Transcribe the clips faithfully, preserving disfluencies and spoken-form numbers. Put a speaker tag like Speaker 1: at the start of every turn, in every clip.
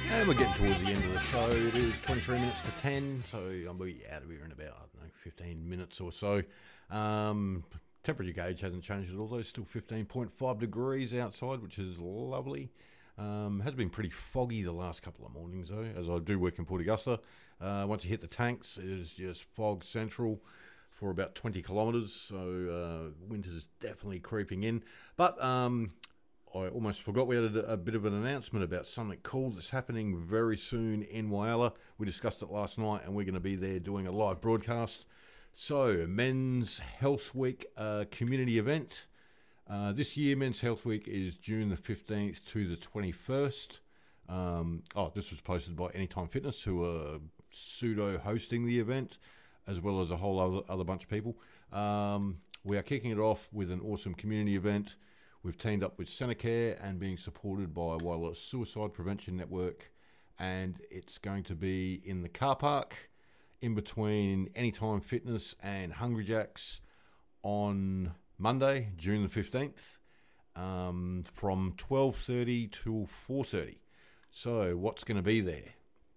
Speaker 1: And we're getting towards the end of the show. It is twenty-three minutes to ten, so I'll be out of here in about, I don't know, fifteen minutes or so. Um, temperature gauge hasn't changed at all, though. Still fifteen point five degrees outside, which is lovely. Um, has been pretty foggy the last couple of mornings, though, as I do work in Port Augusta. Uh, once you hit the tanks, it is just fog central for about twenty kilometres, so uh, winter's definitely creeping in. But um, I almost forgot we had a, a bit of an announcement about something cool that's happening very soon in Whyalla. We discussed it last night, and we're going to be there doing a live broadcast. So, Men's Health Week uh, community event. Uh, this year, Men's Health Week is June the fifteenth to the twenty-first. Um, oh, this was posted by Anytime Fitness, who are pseudo-hosting the event, as well as a whole other, other bunch of people. Um, we are kicking it off with an awesome community event. We've teamed up with Centacare and being supported by Whyalla Suicide Prevention Network, and it's going to be in the car park in between Anytime Fitness and Hungry Jack's on Monday, June the fifteenth, um, from twelve thirty till four thirty. So what's going to be there?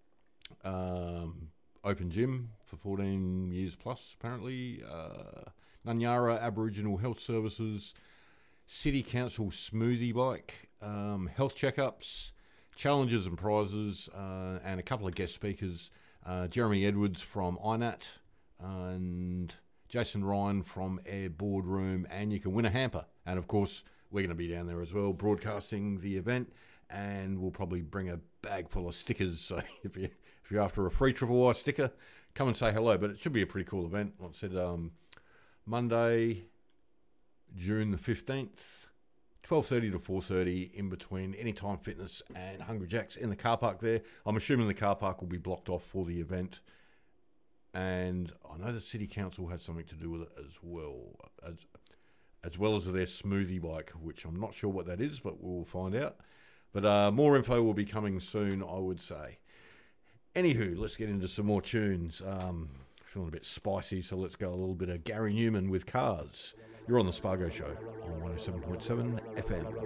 Speaker 1: Um, open gym for fourteen years plus, apparently. Uh, Nunyara Aboriginal Health Services, City Council smoothie bike, um, health checkups, challenges and prizes, uh, and a couple of guest speakers. Uh, Jeremy Edwards from I N A T and Jason Ryan from Air Boardroom, and you can win a hamper. And of course, we're going to be down there as well, broadcasting the event, and we'll probably bring a bag full of stickers. So if you if you're after a free Triple Y sticker, come and say hello. But it should be a pretty cool event. Like I said, um, Monday, June the fifteenth, twelve thirty to four thirty, in between Anytime Fitness and Hungry Jack's in the car park there. I'm assuming the car park will be blocked off for the event. And I know the City Council had something to do with it as well, as, as well as their smoothie bike, which I'm not sure what that is, but we'll find out. But uh, more info will be coming soon, I would say. Anywho, let's get into some more tunes. Um, feeling a bit spicy, so let's go a little bit of Gary Newman with Cars. You're on the Spargo Show on one oh seven point seven F M.